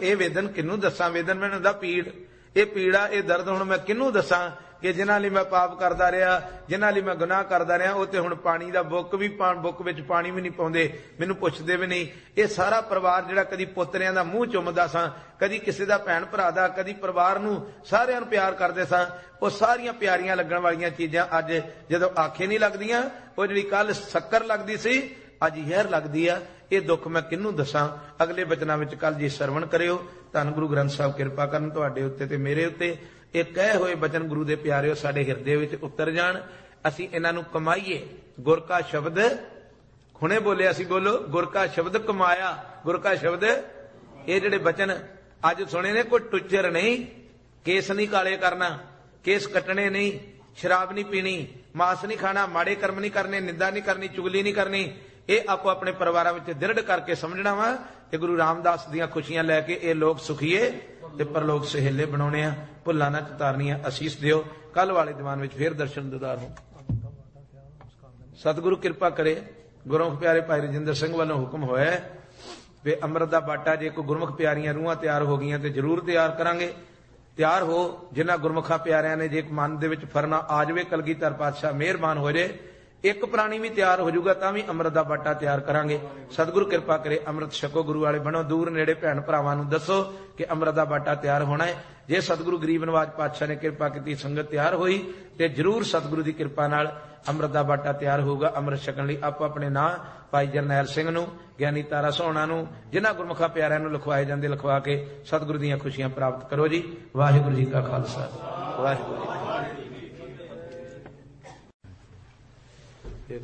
ਇਹ ਵੇਦਨ ਕਿਹਨੂੰ ਦੱਸਾਂ, ਵੇਦਨ ਮੈਨੂੰ ਦਾ ਪੀੜ, ਇਹ ਪੀੜਾ, ਇਹ ਦਰਦ ਹੁਣ ਮੈਂ ਕਿਹਨੂੰ ਦੱਸਾਂ ਕਿ ਜਿਨ੍ਹਾਂ ਲਈ ਮੈਂ ਪਾਪ ਕਰਦਾ ਰਿਹਾ, ਜਿਨ੍ਹਾਂ ਲਈ ਮੈਂ ਗੁਨਾਹ ਕਰਦਾ ਰਿਹਾ, ਉਹ ਤੇ ਹੁਣ ਪਾਣੀ ਦਾ ਬੁੱਕ ਵਿੱਚ ਪਾਣੀ ਵੀ ਨਹੀਂ ਪਾਉਂਦੇ, ਮੈਨੂੰ ਪੁੱਛਦੇ ਵੀ ਨਹੀਂ। ਇਹ ਸਾਰਾ ਪਰਿਵਾਰ ਜਿਹੜਾ ਕਦੀ ਪੋਤਰਿਆਂ ਦਾ ਮੂੰਹ ਚੁੰਮਦਾ ਸਾਂ, ਕਦੀ ਕਿਸੇ ਦਾ ਭੈਣ ਭਰਾ ਦਾ, ਕਦੀ ਪਰਿਵਾਰ ਨੂੰ ਸਾਰਿਆਂ ਨੂੰ ਪਿਆਰ ਕਰਦੇ ਸਾਂ, ਉਹ ਸਾਰੀਆਂ ਪਿਆਰੀਆਂ ਲੱਗਣ ਵਾਲੀਆਂ ਚੀਜ਼ਾਂ ਅੱਜ ਜਦੋਂ ਆਖੇ ਨਹੀਂ ਲੱਗਦੀਆਂ, ਉਹ ਜਿਹੜੀ ਕੱਲ ਸ਼ੱਕਰ ਲੱਗਦੀ ਸੀ ਅੱਜ ਜ਼ਹਿਰ ਲੱਗਦੀ ਆ। ਇਹ ਦੁੱਖ ਮੈਂ ਕਿਹਨੂੰ ਦੱਸਾਂ। ਅਗਲੇ ਬਚਨਾਂ ਵਿੱਚ ਕੱਲ ਜੀ ਸਰਵਣ ਕਰਿਓ। ਧੰਨ ਗੁਰੂ ਗ੍ਰੰਥ ਸਾਹਿਬ ਕਿਰਪਾ ਕਰਨ ਤੁਹਾਡੇ ਉੱਤੇ ਤੇ ਮੇਰੇ ਉੱਤੇ। ਇਹ ਕਹੇ ਹੋਏ ਬਚਨ ਗੁਰੂ ਦੇ ਪਿਆਰਿਓ ਸਾਡੇ ਹਿਰਦੇ ਵਿੱਚ ਉਤਰ ਜਾਣ, ਅਸੀਂ ਇਹਨਾਂ ਨੂੰ ਕਮਾਈਏ। ਗੁਰ ਕਾ ਸ਼ਬਦ ਹੁਣੇ ਬੋਲਿਆ ਸੀ, ਬੋਲੋ, ਗੁਰ ਕਾ ਸ਼ਬਦ ਕਮਾਇਆ, ਗੁਰ ਕਾ ਸ਼ਬਦ। ਇਹ ਜਿਹੜੇ ਬਚਨ ਅੱਜ ਸੁਣੇ ਨੇ, ਕੋਈ ਟੁੱਚਰ ਨਹੀਂ, ਕੇਸ ਨਹੀਂ ਕਾਲੇ ਕਰਨਾ, ਕੇਸ ਕੱਟਣੇ ਨਹੀਂ, ਸ਼ਰਾਬ ਨਹੀਂ ਪੀਣੀ, ਮਾਸ ਨਹੀਂ ਖਾਣਾ, ਮਾੜੇ ਕਰਮ ਨਹੀਂ ਕਰਨੇ, ਨਿੰਦਾ ਨਹੀਂ ਕਰਨੀ, ਚੁਗਲੀ ਨਹੀਂ ਕਰਨੀ। ਇਹ ਆਪੋ ਆਪਣੇ ਪਰਿਵਾਰਾਂ ਵਿੱਚ ਦ੍ਰਿੜ ਕਰਕੇ ਸਮਝਣਾ ਵਾ ਕਿ ਗੁਰੂ ਰਾਮਦਾਸ ਦੀਆਂ ਖੁਸ਼ੀਆਂ ਲੈ ਕੇ ਇਹ ਲੋਕ ਸੁਖੀਏ ਤੇ ਪਰਲੋਕ ਸਹੇਲੇ ਬਣਾਉਣੇ ਆ। ਭੁੱਲਾਂ ਨਾ ਚਤਾਰਨੀਆਂ। ਅਸੀਸ ਦਿਓ। ਕੱਲ ਵਾਲੇ ਦੀਵਾਨ ਵਿੱਚ ਫੇਰ ਦਰਸ਼ਨ ਦੀਦਾਰ ਹੋ। ਸਤਿਗੁਰੂ ਕਿਰਪਾ ਕਰੇ। ਗੁਰਮੁਖ ਪਿਆਰੇ ਭਾਈ ਰਜਿੰਦਰ ਸਿੰਘ ਵੱਲੋਂ ਹੁਕਮ ਹੋਇਆ ਵੀ ਅੰਮ੍ਰਿਤ ਦਾ ਬਾਟਾ ਜੇ ਕੋਈ ਗੁਰਮੁਖ ਪਿਆਰੀਆਂ ਰੂਹਾਂ ਤਿਆਰ ਹੋ ਗਈਆਂ ਤੇ ਜ਼ਰੂਰ ਤਿਆਰ ਕਰਾਂਗੇ। ਤਿਆਰ ਹੋ। ਜਿਨ੍ਹਾਂ ਗੁਰਮੁਖਾਂ ਪਿਆਰਿਆਂ ਨੇ ਜੇ ਮਨ ਦੇ ਵਿੱਚ ਫਰਨਾ ਆ ਜਾਵੇ, ਕਲਗੀਧਰ ਪਾਤਸ਼ਾਹ ਮਿਹਰਬਾਨ ਹੋ ਜੇ, ਇੱਕ ਪ੍ਰਾਣੀ ਵੀ ਤਿਆਰ ਹੋ ਜਾਊਗਾ ਤਾਂ ਵੀ ਅੰਮ੍ਰਿਤ ਦਾ ਬਾਟਾ ਤਿਆਰ ਕਰਾਂਗੇ। ਸਤਿਗੁਰੂ ਕਿਰਪਾ ਕਰੇ। ਅੰਮ੍ਰਿਤ ਛਕੋ। ਗੁਰੂ ਵਾਲੇ ਬਣੋ। ਦੂਰ ਨੇੜੇ ਭੈਣ ਭਰਾਵਾਂ ਨੂੰ ਦੱਸੋ ਕਿ ਅੰਮ੍ਰਿਤ ਦਾ ਬਾਟਾ ਤਿਆਰ ਹੋਣਾ ਹੈ। ਜੇ ਸਤਿਗੁਰੂ ਗਰੀਬ ਨਵਾਜ ਪਾਤਸ਼ਾਹ ਨੇ ਕਿਰਪਾ ਕੀਤੀ, ਸੰਗਤ ਤਿਆਰ ਹੋਈ ਤੇ ਜ਼ਰੂਰ ਸਤਿਗੁਰੂ ਦੀ ਕਿਰਪਾ ਨਾਲ ਅੰਮ੍ਰਿਤ ਦਾ ਬਾਟਾ ਤਿਆਰ ਹੋਊਗਾ। ਅੰਮ੍ਰਿਤ ਛਕਣ ਲਈ ਆਪੋ ਆਪਣੇ ਨਾਂ ਭਾਈ ਜਰਨੈਲ ਸਿੰਘ ਨੂੰ, ਗਿਆਨੀ ਤਾਰਾ ਸੋਹਣਾ ਨੂੰ, ਜਿਨ੍ਹਾਂ ਗੁਰਮੁਖਾਂ ਪਿਆਰਿਆਂ ਨੂੰ ਲਿਖਵਾਏ ਜਾਂਦੇ ਲਿਖਵਾ ਕੇ ਸਤਿਗੁਰੂ ਦੀਆਂ ਖੁਸ਼ੀਆਂ ਪ੍ਰਾਪਤ ਕਰੋ ਜੀ। ਵਾਹਿਗੁਰੂ ਜੀ ਕਾ ਖਾਲਸਾ, ਵਾਹਿਗੁਰੂ ਜੀ।